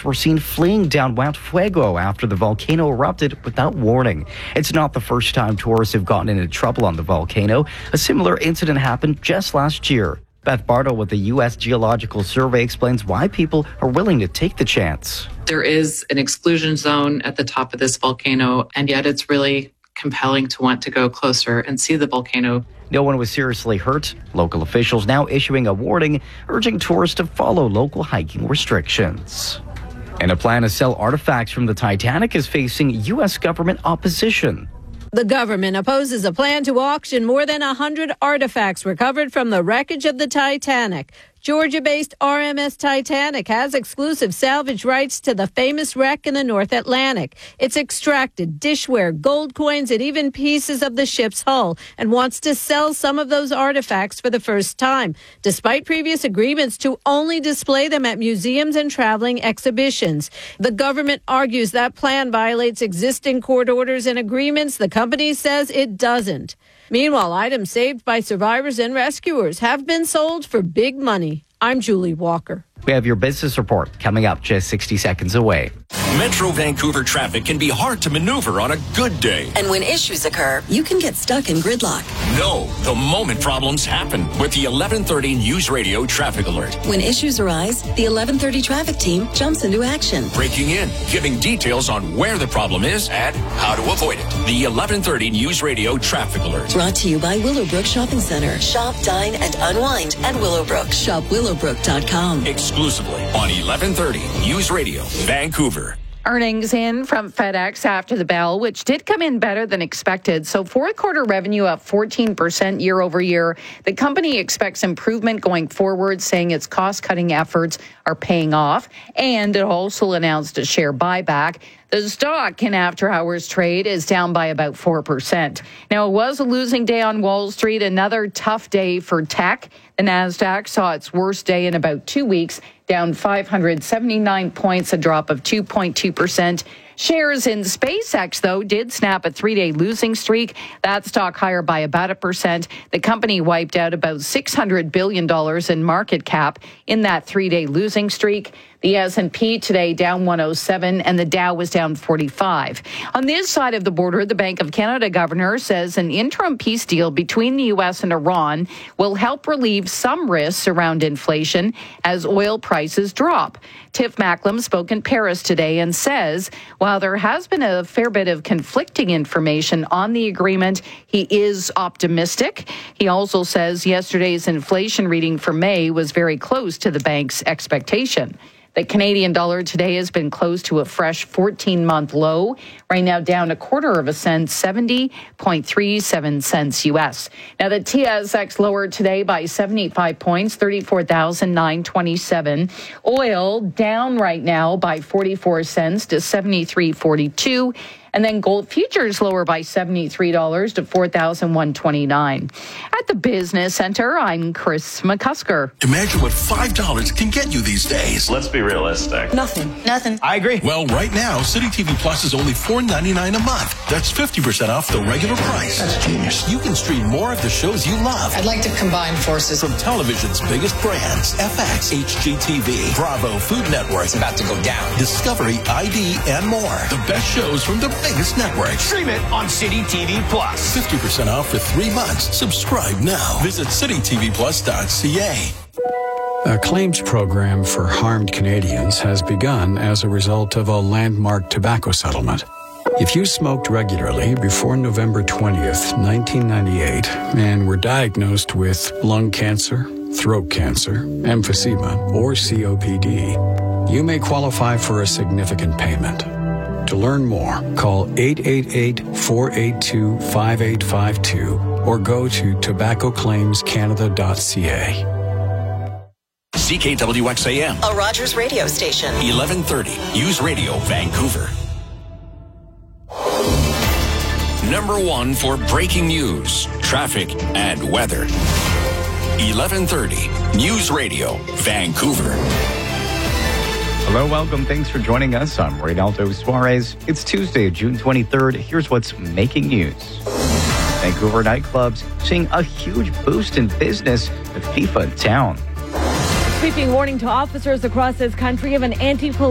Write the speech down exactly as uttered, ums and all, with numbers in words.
were seen fleeing down Mount Fuego after the volcano erupted without warning. It's not the first time tourists have gotten into trouble on the volcano. A similar incident happened just last year. Beth Bardo with the U S Geological Survey explains why people are willing to take the chance. There is an exclusion zone at the top of this volcano, and yet it's really compelling to want to go closer and see the volcano. No one was seriously hurt. Local officials now issuing a warning, urging tourists to follow local hiking restrictions. And a plan to sell artifacts from the Titanic is facing U S government opposition. The government opposes a plan to auction more than one hundred artifacts recovered from the wreckage of the Titanic. Georgia-based R M S Titanic has exclusive salvage rights to the famous wreck in the North Atlantic. It's extracted dishware, gold coins, and even pieces of the ship's hull and wants to sell some of those artifacts for the first time, despite previous agreements to only display them at museums and traveling exhibitions. The government argues that plan violates existing court orders and agreements. The company says it doesn't. Meanwhile, items saved by survivors and rescuers have been sold for big money. I'm Julie Walker. We have your business report coming up just sixty seconds away. Metro Vancouver traffic can be hard to maneuver on a good day. And when issues occur, you can get stuck in gridlock. No, the moment problems happen with the eleven thirty News Radio Traffic Alert. When issues arise, the eleven thirty traffic team jumps into action. Breaking in, giving details on where the problem is and how to avoid it. The eleven thirty News Radio Traffic Alert. Brought to you by Willowbrook Shopping Center. Shop, dine, and unwind at Willowbrook. Shop willowbrook dot com. Exclusively on eleven thirty News Radio, Vancouver. Earnings in from FedEx after the bell, which did come in better than expected. So fourth quarter revenue up fourteen percent year over year. The company expects improvement going forward, saying its cost-cutting efforts are paying off. And it also announced a share buyback. The stock in after-hours trade is down by about four percent. Now, it was a losing day on Wall Street, another tough day for tech. The NASDAQ saw its worst day in about two weeks, down five hundred seventy-nine points, a drop of two point two percent. Shares in SpaceX, though, did snap a three-day losing streak. That stock higher by about a percent. The company wiped out about six hundred billion dollars in market cap in that three-day losing streak. The S and P today down one oh seven, and the Dow was down forty-five. On this side of the border, the Bank of Canada governor says an interim peace deal between the U S and Iran will help relieve some risks around inflation as oil prices drop. Tiff Macklem spoke in Paris today and says, while there has been a fair bit of conflicting information on the agreement, he is optimistic. He also says yesterday's inflation reading for May was very close to the bank's expectation. The Canadian dollar today has been close to a fresh fourteen-month low, right now down a quarter of a cent, seventy point three seven cents U S. Now, the T S X lowered today by seventy-five points, thirty-four thousand nine hundred twenty-seven. Oil down right now by forty-four cents to seventy-three forty-two. And then gold futures lower by seventy-three dollars to four thousand one hundred twenty-nine dollars. At the Business Center, I'm Chris McCusker. Imagine what five dollars can get you these days. Let's be realistic. Nothing. Nothing. I agree. Well, right now, City T V Plus is only four ninety-nine a month. That's fifty percent off the regular price. That's genius. You can stream more of the shows you love. I'd like to combine forces. From television's biggest brands, F X, H G T V, Bravo, Food Network. It's about to go down. Discovery, I D, and more. The best shows from the biggest networks. Stream it on City T V Plus. fifty percent off for three months. Subscribe now. Visit city t v plus dot c a. A claims program for harmed Canadians has begun as a result of a landmark tobacco settlement. If you smoked regularly before November twentieth, nineteen ninety-eight, and were diagnosed with lung cancer, throat cancer, emphysema, or C O P D, you may qualify for a significant payment. To learn more, call eight eight eight, four eight two, five eight five two or go to tobacco claims canada dot c a. C K W X A M. A Rogers radio station. eleven thirty News Radio, Vancouver. Number one for breaking news, traffic, and weather. eleven thirty News Radio, Vancouver. Hello, welcome. Thanks for joining us. I'm Reynaldo Suarez. It's Tuesday, June twenty-third. Here's what's making news. Vancouver nightclubs seeing a huge boost in business with FIFA in town. Sweeping warning to officers across this country of an anti-police